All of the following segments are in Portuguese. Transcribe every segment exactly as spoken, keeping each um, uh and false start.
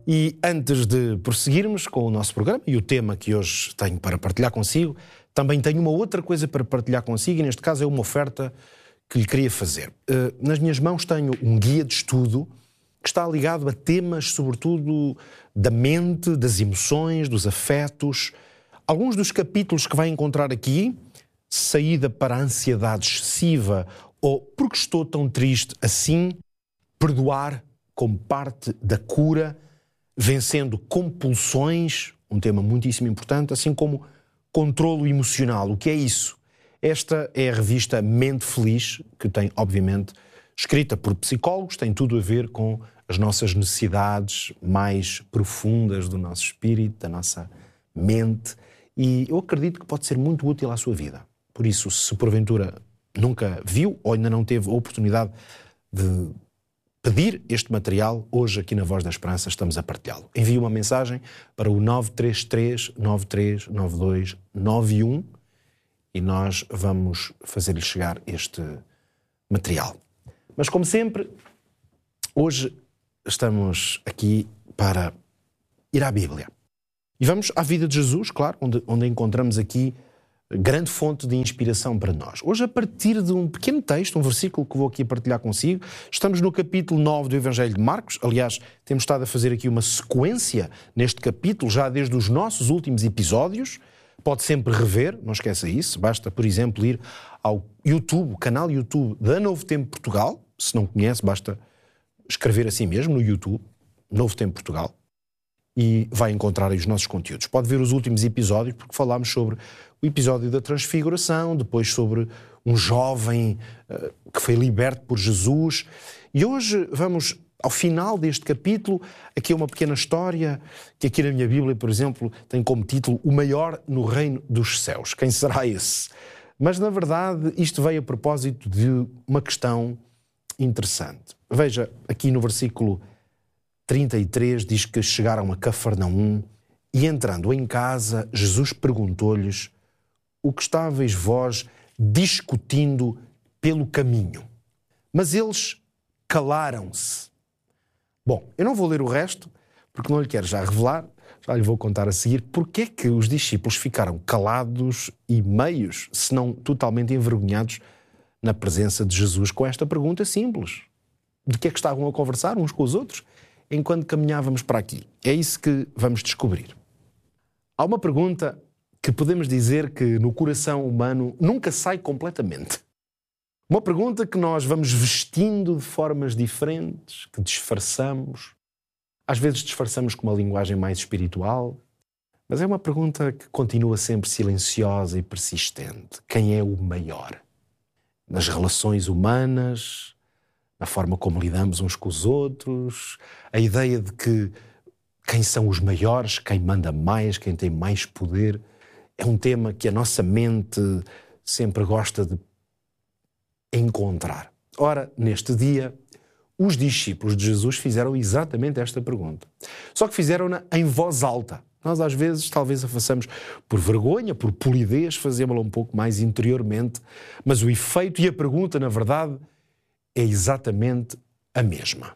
E antes de prosseguirmos com o nosso programa e o tema que hoje tenho para partilhar consigo, também tenho uma outra coisa para partilhar consigo, e neste caso é uma oferta que lhe queria fazer. Nas minhas mãos tenho um guia de estudo que está ligado a temas, sobretudo, da mente, das emoções, dos afetos. Alguns dos capítulos que vai encontrar aqui, saída para a ansiedade excessiva ou porque estou tão triste assim, perdoar como parte da cura, vencendo compulsões, um tema muitíssimo importante, assim como controlo emocional. O que é isso? Esta é a revista Mente Feliz, que tem, obviamente, escrita por psicólogos, tem tudo a ver com as nossas necessidades mais profundas do nosso espírito, da nossa mente, e eu acredito que pode ser muito útil à sua vida. Por isso, se porventura nunca viu ou ainda não teve a oportunidade de pedir este material, hoje aqui na Voz da Esperança estamos a partilhá-lo. Envie uma mensagem para o nove três três, nove três nove dois, nove um e nós vamos fazer-lhe chegar este material. Mas como sempre, hoje estamos aqui para ir à Bíblia. E vamos à vida de Jesus, claro, onde, onde encontramos aqui grande fonte de inspiração para nós. Hoje, a partir de um pequeno texto, um versículo que vou aqui partilhar consigo, estamos no capítulo nove do Evangelho de Marcos. Aliás, temos estado a fazer aqui uma sequência neste capítulo, já desde os nossos últimos episódios. Pode sempre rever, não esqueça isso. Basta, por exemplo, ir ao YouTube, o canal YouTube da Novo Tempo Portugal. Se não conhece, basta escrever assim mesmo no YouTube, Novo Tempo Portugal, e vai encontrar aí os nossos conteúdos. Pode ver os últimos episódios, porque falámos sobre o episódio da Transfiguração, depois sobre um jovem uh, que foi liberto por Jesus. E hoje vamos, ao final deste capítulo, aqui é uma pequena história, que aqui na minha Bíblia, por exemplo, tem como título O Maior no Reino dos Céus. Quem será esse? Mas, na verdade, isto veio a propósito de uma questão interessante. Veja, aqui no versículo trinta e três diz que chegaram a Cafarnaum e, entrando em casa, Jesus perguntou-lhes: o que estáveis vós discutindo pelo caminho? Mas eles calaram-se. Bom, eu não vou ler o resto, porque não lhe quero já revelar, já lhe vou contar a seguir, porque é que os discípulos ficaram calados e meios, se não totalmente envergonhados, na presença de Jesus com esta pergunta simples. De que é que estavam a conversar uns com os outros enquanto caminhávamos para aqui? É isso que vamos descobrir. Há uma pergunta que podemos dizer que no coração humano nunca sai completamente. Uma pergunta que nós vamos vestindo de formas diferentes, que disfarçamos. Às vezes disfarçamos com uma linguagem mais espiritual, mas é uma pergunta que continua sempre silenciosa e persistente. Quem é o maior? Nas relações humanas, na forma como lidamos uns com os outros, a ideia de que quem são os maiores, quem manda mais, quem tem mais poder, é um tema que a nossa mente sempre gosta de encontrar. Ora, neste dia, os discípulos de Jesus fizeram exatamente esta pergunta. Só que fizeram-na em voz alta. Nós, às vezes, talvez a façamos por vergonha, por polidez, fazemos-la um pouco mais interiormente, mas o efeito e a pergunta, na verdade, é exatamente a mesma.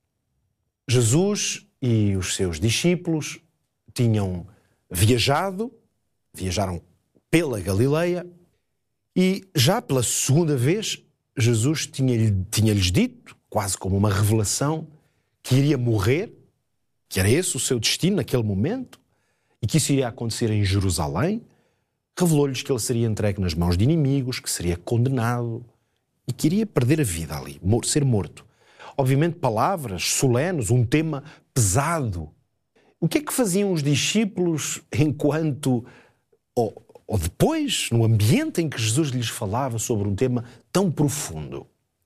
Jesus e os seus discípulos tinham viajado, viajaram pela Galileia, e já pela segunda vez Jesus tinha-lhes tinha dito, quase como uma revelação, que iria morrer, que era esse o seu destino naquele momento, e que isso iria acontecer em Jerusalém. Revelou-lhes que ele seria entregue nas mãos de inimigos, que seria condenado e que iria perder a vida ali, ser morto. Obviamente palavras solenes, um tema pesado. O que é que faziam os discípulos enquanto, ou, ou depois, no ambiente em que Jesus lhes falava sobre um tema tão profundo?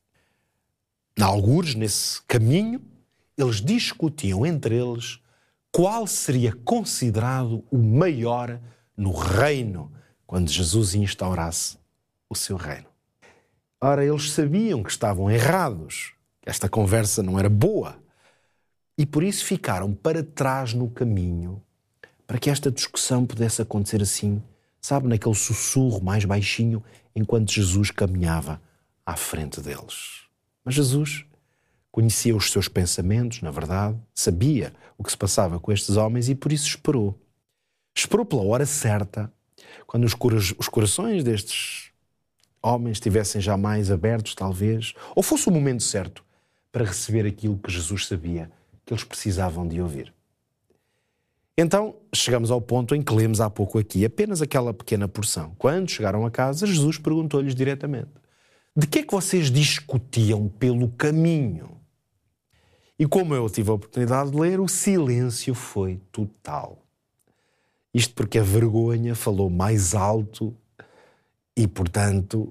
Na algures, nesse caminho, eles discutiam entre eles qual seria considerado o maior no reino quando Jesus instaurasse o seu reino. Ora, eles sabiam que estavam errados, que esta conversa não era boa, e por isso ficaram para trás no caminho, para que esta discussão pudesse acontecer assim, sabe, naquele sussurro mais baixinho, enquanto Jesus caminhava à frente deles. Mas Jesus conhecia os seus pensamentos, na verdade, sabia o que se passava com estes homens e por isso esperou. Esperou pela hora certa, quando os, cora- os corações destes homens estivessem já mais abertos, talvez, ou fosse o momento certo para receber aquilo que Jesus sabia que eles precisavam de ouvir. Então, chegamos ao ponto em que lemos há pouco aqui apenas aquela pequena porção. Quando chegaram a casa, Jesus perguntou-lhes diretamente: de que é que vocês discutiam pelo caminho? E como eu tive a oportunidade de ler, o silêncio foi total. Isto porque a vergonha falou mais alto e, portanto,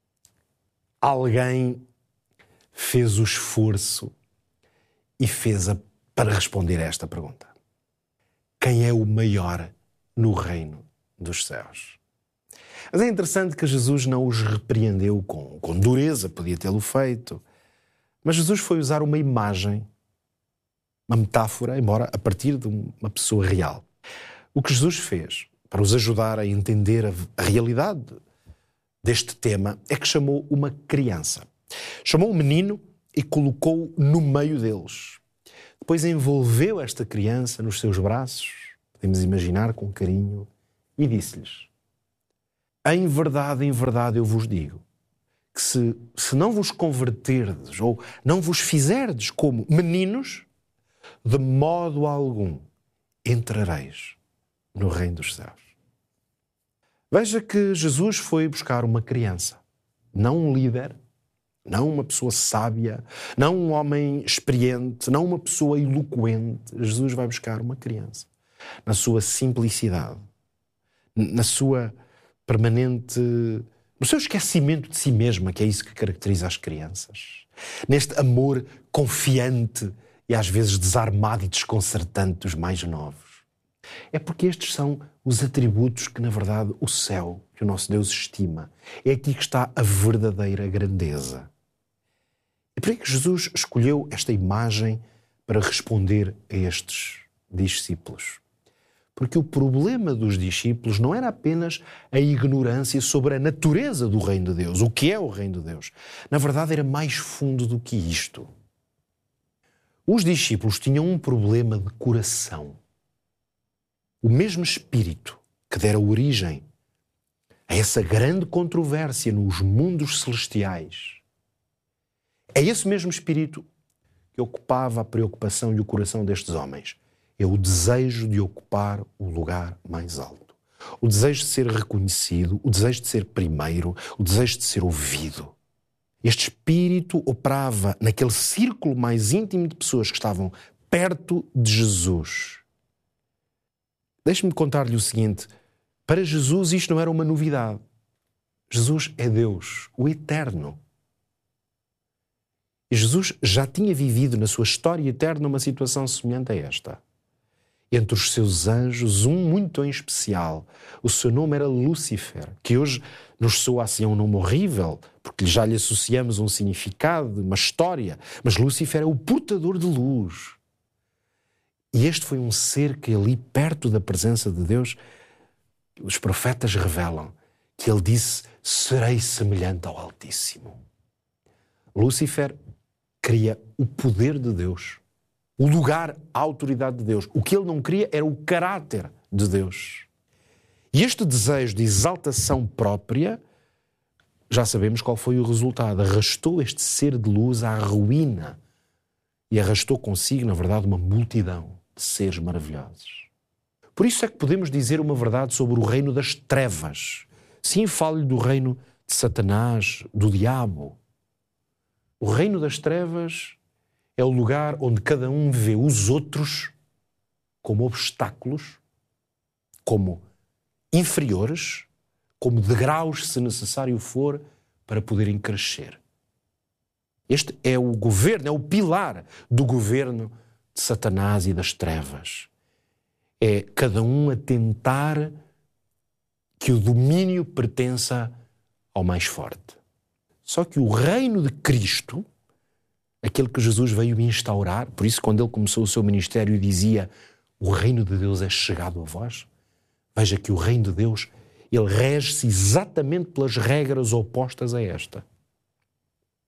alguém fez o esforço e fez a, para responder a esta pergunta. Quem é o maior no reino dos céus? Mas é interessante que Jesus não os repreendeu com, com dureza, podia tê-lo feito. Mas Jesus foi usar uma imagem, uma metáfora, embora a partir de uma pessoa real. O que Jesus fez para os ajudar a entender a, a realidade deste tema é que chamou uma criança. Chamou um menino e colocou-o no meio deles. Depois envolveu esta criança nos seus braços, podemos imaginar com carinho, e disse-lhes: em verdade, em verdade eu vos digo, que se, se não vos converterdes ou não vos fizerdes como meninos, de modo algum entrareis no reino dos céus. Veja que Jesus foi buscar uma criança, não um líder, não uma pessoa sábia, não um homem experiente, não uma pessoa eloquente. Jesus vai buscar uma criança, na sua simplicidade, na sua permanente, no seu esquecimento de si mesma, que é isso que caracteriza as crianças, neste amor confiante e às vezes desarmado e desconcertante dos mais novos. É porque estes são os atributos que, na verdade, o céu, que o nosso Deus estima. É aqui que está a verdadeira grandeza. É por aí que Jesus escolheu esta imagem para responder a estes discípulos. Porque o problema dos discípulos não era apenas a ignorância sobre a natureza do reino de Deus, o que é o reino de Deus. Na verdade, era mais fundo do que isto. Os discípulos tinham um problema de coração. O mesmo espírito que dera origem a essa grande controvérsia nos mundos celestiais, é esse mesmo espírito que ocupava a preocupação e o coração destes homens. É o desejo de ocupar o lugar mais alto. O desejo de ser reconhecido, o desejo de ser primeiro, o desejo de ser ouvido. Este espírito operava naquele círculo mais íntimo de pessoas que estavam perto de Jesus. Deixe-me contar-lhe o seguinte: para Jesus isto não era uma novidade. Jesus é Deus, o Eterno. E Jesus já tinha vivido na sua história eterna uma situação semelhante a esta. Entre os seus anjos, um muito em especial. O seu nome era Lúcifer, que hoje nos soa assim um nome horrível, porque já lhe associamos um significado, uma história. Mas Lúcifer é o portador de luz. E este foi um ser que ali, perto da presença de Deus, os profetas revelam que ele disse: serei semelhante ao Altíssimo. Lúcifer queria o poder de Deus, o lugar, a autoridade de Deus. O que ele não queria era o caráter de Deus. E este desejo de exaltação própria, já sabemos qual foi o resultado. Arrastou este ser de luz à ruína e arrastou consigo, na verdade, uma multidão de seres maravilhosos. Por isso é que podemos dizer uma verdade sobre o reino das trevas. Sim, falo-lhe do reino de Satanás, do diabo. O reino das trevas é o lugar onde cada um vê os outros como obstáculos, como inferiores, como degraus, se necessário for, para poderem crescer. Este é o governo, é o pilar do governo de Satanás e das trevas. É cada um a tentar que o domínio pertença ao mais forte. Só que o reino de Cristo, aquele que Jesus veio instaurar, por isso quando ele começou o seu ministério dizia: o reino de Deus é chegado a vós. Veja que o reino de Deus, ele rege-se exatamente pelas regras opostas a esta.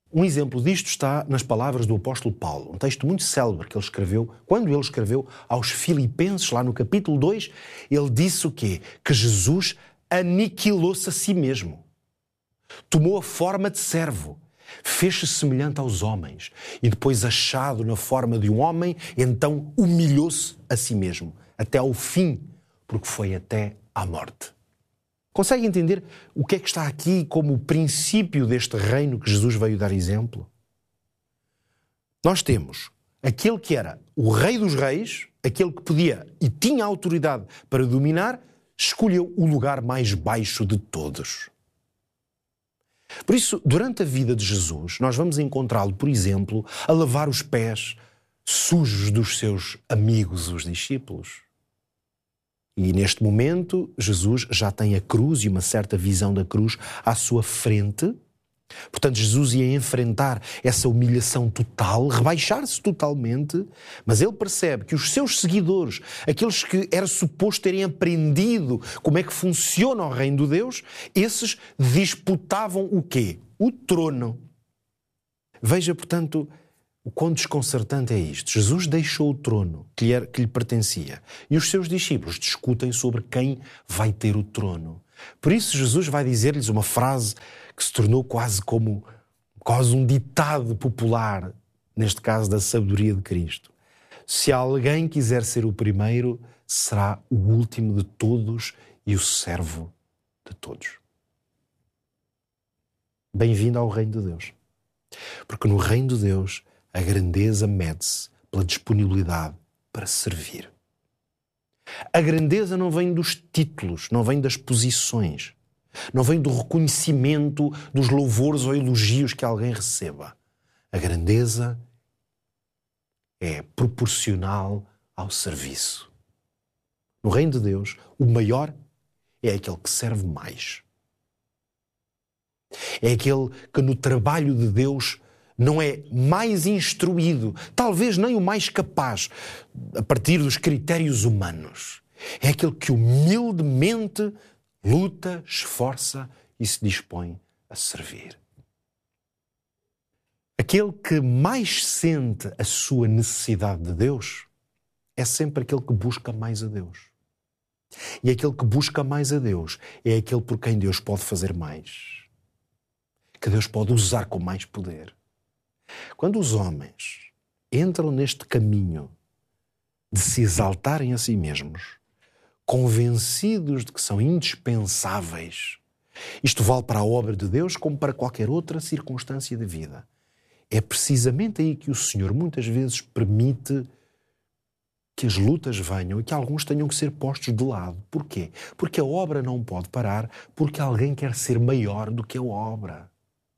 Um exemplo disto está nas palavras do apóstolo Paulo, um texto muito célebre que ele escreveu, quando ele escreveu aos Filipenses, lá no capítulo dois, ele disse o quê? Que Jesus aniquilou-se a si mesmo. Tomou a forma de servo, fez-se semelhante aos homens e depois, achado na forma de um homem, então humilhou-se a si mesmo, até ao fim, porque foi até à morte. Consegue entender o que é que está aqui como o princípio deste reino que Jesus veio dar exemplo? Nós temos aquele que era o rei dos reis, aquele que podia e tinha autoridade para dominar, escolheu o lugar mais baixo de todos. Por isso, durante a vida de Jesus, nós vamos encontrá-lo, por exemplo, a lavar os pés sujos dos seus amigos, os discípulos. E neste momento, Jesus já tem a cruz e uma certa visão da cruz à sua frente. Portanto, Jesus ia enfrentar essa humilhação total, rebaixar-se totalmente, mas ele percebe que os seus seguidores, aqueles que era suposto terem aprendido como é que funciona o reino de Deus, esses disputavam o quê? O trono. Veja, portanto, o quão desconcertante é isto. Jesus deixou o trono que lhe, era, que lhe pertencia e os seus discípulos discutem sobre quem vai ter o trono. Por isso Jesus vai dizer-lhes uma frase que se tornou quase como quase um ditado popular, neste caso da sabedoria de Cristo. Se alguém quiser ser o primeiro, será o último de todos e o servo de todos. Bem-vindo ao reino de Deus. Porque no reino de Deus a grandeza mede-se pela disponibilidade para servir. A grandeza não vem dos títulos, não vem das posições, não vem do reconhecimento dos louvores ou elogios que alguém receba. A grandeza é proporcional ao serviço. No reino de Deus, o maior é aquele que serve mais. É aquele que no trabalho de Deus não é mais instruído, talvez nem o mais capaz, a partir dos critérios humanos. É aquele que humildemente luta, esforça e se dispõe a servir. Aquele que mais sente a sua necessidade de Deus é sempre aquele que busca mais a Deus. E aquele que busca mais a Deus é aquele por quem Deus pode fazer mais, que Deus pode usar com mais poder. Quando os homens entram neste caminho de se exaltarem a si mesmos, convencidos de que são indispensáveis, isto vale para a obra de Deus como para qualquer outra circunstância da vida. É precisamente aí que o Senhor muitas vezes permite que as lutas venham e que alguns tenham que ser postos de lado. Porquê? Porque a obra não pode parar porque alguém quer ser maior do que a obra.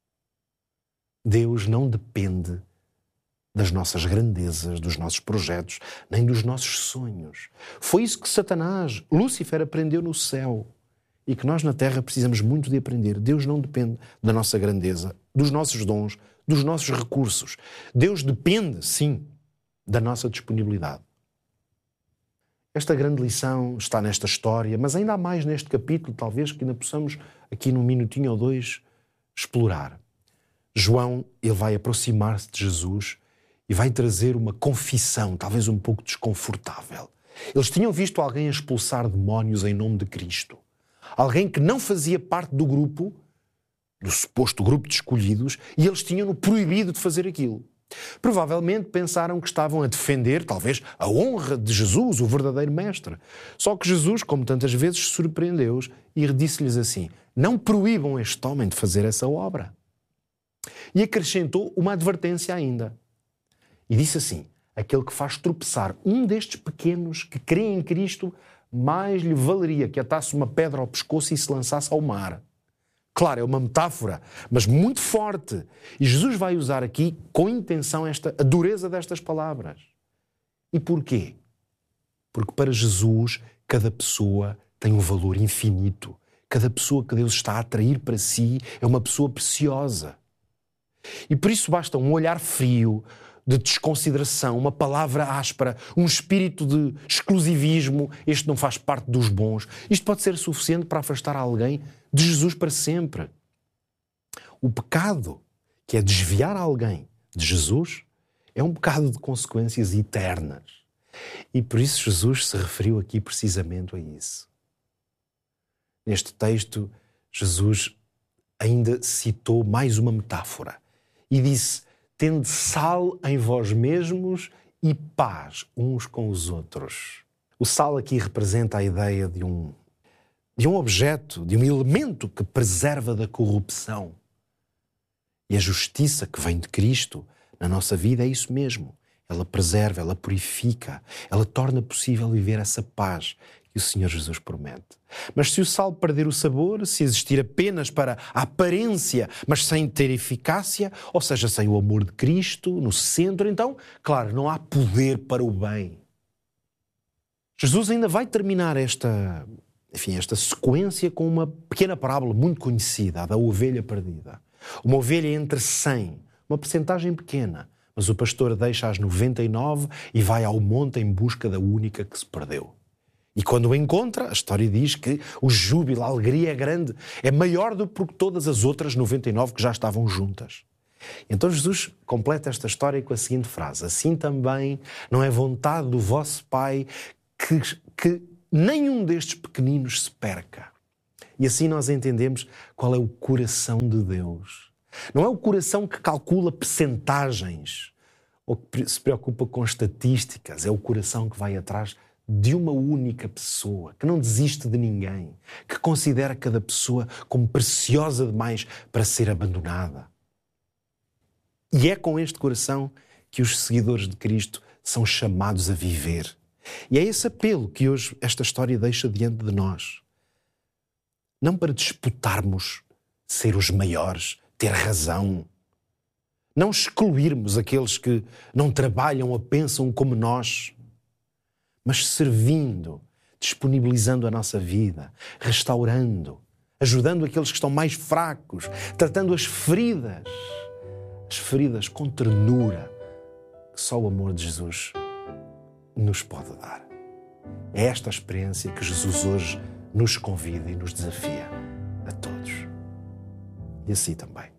Deus não depende das nossas grandezas, dos nossos projetos, nem dos nossos sonhos. Foi isso que Satanás, Lúcifer, aprendeu no céu e que nós na terra precisamos muito de aprender. Deus não depende da nossa grandeza, dos nossos dons, dos nossos recursos. Deus depende, sim, da nossa disponibilidade. Esta grande lição está nesta história, mas ainda há mais neste capítulo, talvez, que ainda possamos, aqui num minutinho ou dois, explorar. João, ele vai aproximar-se de Jesus e vai trazer uma confissão, talvez um pouco desconfortável. Eles tinham visto alguém expulsar demónios em nome de Cristo. Alguém que não fazia parte do grupo, do suposto grupo de escolhidos, e eles tinham-no proibido de fazer aquilo. Provavelmente pensaram que estavam a defender, talvez, a honra de Jesus, o verdadeiro mestre. Só que Jesus, como tantas vezes, surpreendeu-os e disse-lhes assim: não proíbam este homem de fazer essa obra. E acrescentou uma advertência ainda. E disse assim: aquele que faz tropeçar um destes pequenos que crê em Cristo, mais lhe valeria que atasse uma pedra ao pescoço e se lançasse ao mar. Claro, é uma metáfora, mas muito forte. E Jesus vai usar aqui, com intenção, esta, a dureza destas palavras. E porquê? Porque para Jesus, cada pessoa tem um valor infinito. Cada pessoa que Deus está a atrair para si é uma pessoa preciosa. E por isso basta um olhar frio, de desconsideração, uma palavra áspera, um espírito de exclusivismo, este não faz parte dos bons. Isto pode ser suficiente para afastar alguém de Jesus para sempre. O pecado que é desviar alguém de Jesus, é um pecado de consequências eternas. E por isso Jesus se referiu aqui precisamente a isso. Neste texto, Jesus ainda citou mais uma metáfora e disse: tende sal em vós mesmos e paz uns com os outros. O sal aqui representa a ideia de um, de um objeto, de um elemento que preserva da corrupção. E a justiça que vem de Cristo na nossa vida é isso mesmo. Ela preserva, ela purifica, ela torna possível viver essa paz que o Senhor Jesus promete. Mas se o sal perder o sabor, se existir apenas para a aparência, mas sem ter eficácia, ou seja, sem o amor de Cristo no centro, então, claro, não há poder para o bem. Jesus ainda vai terminar esta, enfim, esta sequência com uma pequena parábola muito conhecida, a da ovelha perdida. Uma ovelha entre cem, uma percentagem pequena, mas o pastor deixa as noventa e nove e vai ao monte em busca da única que se perdeu. E quando o encontra, a história diz que o júbilo, a alegria é grande, é maior do que todas as outras noventa e nove que já estavam juntas. Então Jesus completa esta história com a seguinte frase: assim também não é vontade do vosso Pai que, que nenhum destes pequeninos se perca. E assim nós entendemos qual é o coração de Deus. Não é o coração que calcula percentagens ou que se preocupa com estatísticas. É o coração que vai atrás de uma única pessoa, que não desiste de ninguém, que considera cada pessoa como preciosa demais para ser abandonada. E é com este coração que os seguidores de Cristo são chamados a viver. E é esse apelo que hoje esta história deixa diante de nós. Não para disputarmos ser os maiores, ter razão. Não excluirmos aqueles que não trabalham ou pensam como nós, mas servindo, disponibilizando a nossa vida, restaurando, ajudando aqueles que estão mais fracos, tratando as feridas, as feridas com ternura, que só o amor de Jesus nos pode dar. É esta a experiência que Jesus hoje nos convida e nos desafia a todos. E assim também.